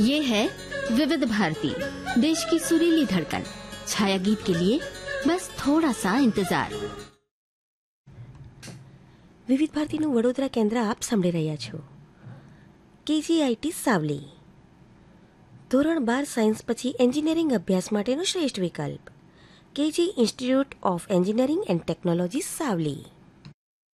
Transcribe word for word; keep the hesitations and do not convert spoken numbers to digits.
ये है विविध भारती, देश की सुरीली धड़कन। छाया गीत के लिए बस थोड़ा सा इंतजार। વિવિધ ભારતીનું વડોદરા કેન્દ્ર આપ સાંભળી રહ્યા છો. કેજીઆઈટી સાવલી, ધોરણ બાર સાયન્સ પછી એન્જિનિયરિંગ અભ્યાસ માટેનો શ્રેષ્ઠ વિકલ્પ. KG institute of engineering and technology Savli.